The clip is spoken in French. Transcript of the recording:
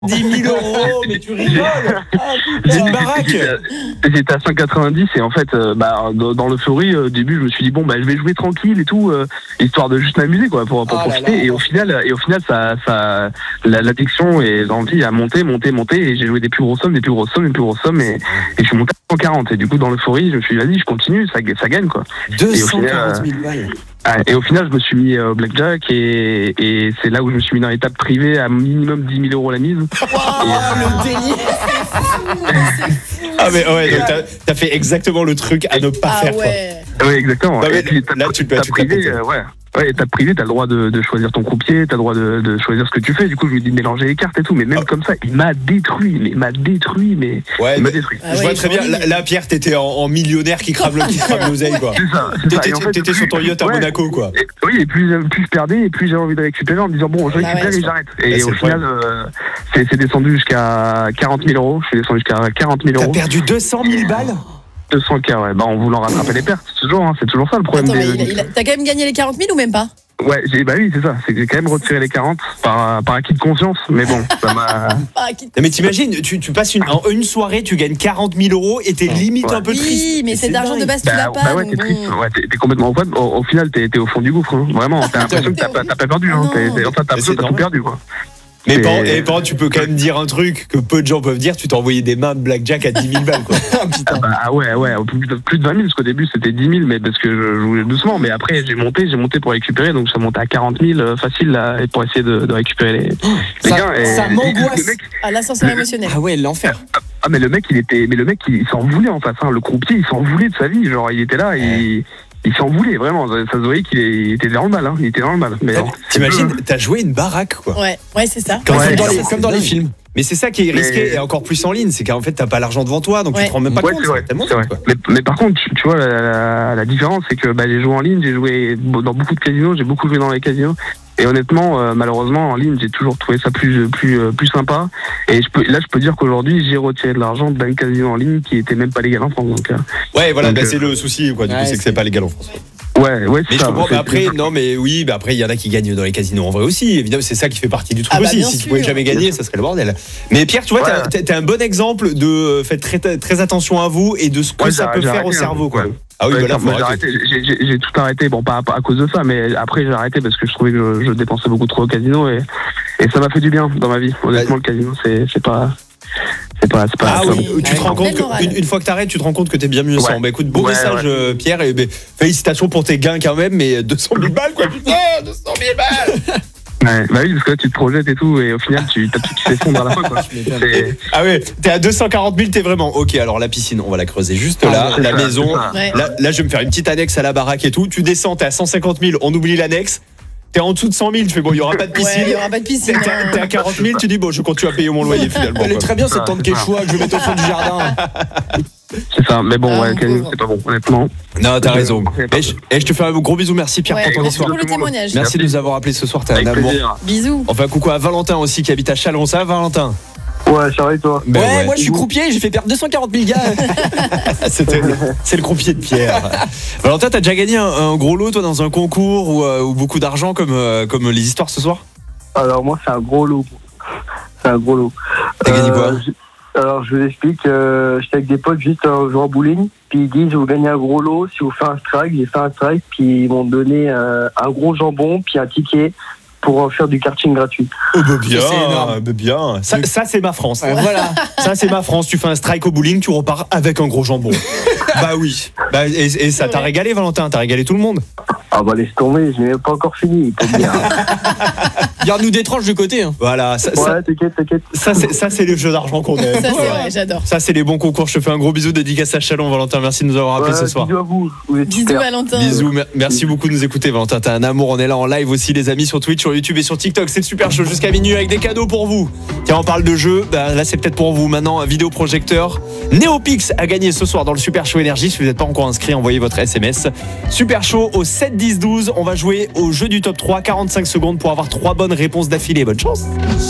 10 000 €, mais tu rigoles. C'est une baraque. J'étais à 5,90 et en fait, dans l'euphorie, au début, je me suis dit bon, je vais jouer tranquille et tout, histoire de juste m'amuser quoi, pour profiter. Et au final, l'addiction et l'envie a monté et j'ai joué des plus grosses sommes et je suis monté à 140. Et du coup, dans l'euphorie, je me suis dit vas-y, je continue, ça gagne quoi. 240 000 balles. Et au final, je me suis mis au blackjack et c'est là où je me suis mis dans les tables privées à minimum 10 000 € la mise. Le délire. Ah mais ouais, donc t'as fait exactement le truc à ne pas faire. Ouais. Oui, exactement. Non, mais Et puis, là, tu peux tables privées, Ouais, étape privée, t'as le droit de choisir ton croupier, t'as le droit de choisir ce que tu fais. Du coup, je lui ai dit de mélanger les cartes et tout, mais même comme ça, il m'a détruit. Ouais, Il m'a détruit. Je vois très bien. Là, Pierre, t'étais en millionnaire qui crame l'oseille, quoi. C'est ça. T'étais sur ton yacht à Monaco, quoi. Oui, et plus je perdais, et plus j'avais envie de récupérer en me disant bon, je récupère et j'arrête. Et au final, c'est descendu jusqu'à 40 000 €. Je suis descendu jusqu'à 40 000 €. T'as perdu 200 000 balles 200K, ouais. En voulant rattraper les pertes, c'est toujours ça le problème. Attends, t'as quand même gagné les 40 000 ou même pas? Ouais, oui, c'est ça. C'est que j'ai quand même retiré les 40 par acquis de conscience, mais bon, ça m'a. Mais t'imagines, tu passes une soirée, tu gagnes 40 000 € et t'es limite un peu triste. Oui, mais c'est d'argent de base, tu l'as pas. Ouais, t'es triste. Ouais, t'es complètement en fait. Au final, t'es au fond du gouffre. Hein. Vraiment, t'as l'impression que t'as pas perdu. Hein. T'as l'impression que t'as tout perdu, quoi. Mais par contre, tu peux quand même dire un truc que peu de gens peuvent dire, tu t'es envoyé des mains de blackjack à 10 000 balles, quoi. Ouais, plus de 20 000, parce qu'au début c'était 10 000, mais parce que je jouais doucement, mais après j'ai monté pour récupérer, donc ça montait à 40 000 facile là, pour essayer de récupérer les gains. Ça m'angoisse. À l'ascenseur émotionnel. Ah ouais, l'enfer. Ah mais le mec il s'en voulait en face, hein. Le croupier il s'en voulait de sa vie, genre il était là et il s'en voulait vraiment, ça se voyait qu'il était dans le mal, hein. Il était dans le mal. Mais t'imagines, t'as joué une baraque, quoi. Ouais, c'est ça. Comme dans les films. Mais c'est ça qui est risqué, et encore plus en ligne, c'est qu'en fait t'as pas l'argent devant toi, donc tu te rends même pas compte. C'est vrai. Mais par contre, tu vois, la différence, c'est que j'ai joué en ligne, j'ai joué dans beaucoup de casinos, j'ai beaucoup joué dans les casinos. Et honnêtement, malheureusement, en ligne, j'ai toujours trouvé ça plus sympa. Et je peux dire qu'aujourd'hui, j'ai retiré de l'argent d'un casino en ligne qui était même pas légal en France. Donc, c'est le souci, quoi. Du coup, c'est que c'est pas légal en France. Ouais, mais je comprends. Après, après, il y en a qui gagnent dans les casinos en vrai aussi. Évidemment, c'est ça qui fait partie du truc aussi. Si tu pouvais jamais gagner, ça serait le bordel. Mais Pierre, tu vois, t'as un bon exemple de faites très attention à vous et de ce que ça peut faire au cerveau, quoi. Ah oui, j'ai tout arrêté, bon pas à cause de ça, mais après j'ai arrêté parce que je trouvais que je dépensais beaucoup trop au casino et ça m'a fait du bien dans ma vie. Honnêtement, le casino c'est pas. Tu te rends compte une fois que t'arrêtes, tu te rends compte que t'es bien mieux sans. Écoute, beau message, Pierre, et félicitations pour tes gains quand même, mais 200 000 balles, quoi, putain, 200 000 balles. Ouais, oui, parce que là tu te projettes et tout, et au final tu s'effondres à la fin, quoi. Ah ouais, t'es à 240 000, t'es vraiment ok. Alors la piscine, on va la creuser juste là, la maison. Là, je vais me faire une petite annexe à la baraque et tout. Tu descends, t'es à 150 000, on oublie l'annexe. T'es en dessous de 100 000, tu fais bon, il y aura pas de piscine. Il y aura pas de piscine. T'es à 40 000, tu dis bon, je continue à payer mon loyer finalement. Elle est très bien cette tente quechua que je vais mettre au fond du jardin. C'est ça, mais bon, casino, c'est pas bon, honnêtement. Non, t'as raison. Je te fais un gros bisou, merci Pierre pour ton histoire. Pour le témoignage. Merci de nous avoir appelé ce soir, t'es un amour. Bisous. Enfin, coucou à Valentin aussi qui habite à Chalon, ça va Valentin? Ouais, ça va et toi? Ouais, moi je suis croupier, j'ai fait perdre 240 000 gars. C'est le croupier de Pierre. Valentin, t'as déjà gagné un gros lot toi dans un concours ou beaucoup d'argent comme les histoires ce soir? Alors moi c'est un gros lot. T'as gagné quoi? Alors je vous explique, j'étais avec des potes juste jouant au bowling, puis ils disent vous gagnez un gros lot si vous faites un strike. J'ai fait un strike, puis ils m'ont donné un gros jambon, puis un ticket pour faire du karting gratuit. Oh bien. Ça c'est ma France. Voilà. Ça c'est ma France. Tu fais un strike au bowling, tu repars avec un gros jambon. Bah oui. Et ça t'a régalé Valentin, t'as régalé tout le monde. Ah bah laisse tomber, je n'ai pas encore fini, il faut dire. Garde-nous des tranches de côté. Hein. Voilà. T'inquiète. Ça c'est le jeu d'argent qu'on aime. Ça c'est vrai, j'adore. Ça c'est les bons concours. Je te fais un gros bisou, dédicace à Chalon, Valentin. Merci de nous avoir appelé ce soir. Bisous à vous. Bisous Valentin. Bisous, merci beaucoup de nous écouter Valentin. T'as un amour, on est là en live aussi les amis sur Twitch, sur YouTube et sur TikTok. C'est le super show jusqu'à minuit avec des cadeaux pour vous. Tiens, on parle de jeux. Là c'est peut-être pour vous maintenant un vidéoprojecteur Neopix à gagner ce soir dans le super show énergie. Si vous n'êtes pas encore inscrit, envoyez votre SMS. Super show au 7 10 12. On va jouer au jeu du top 3, 45 secondes pour avoir 3 bonnes réponses d'affilée. Bonne chance.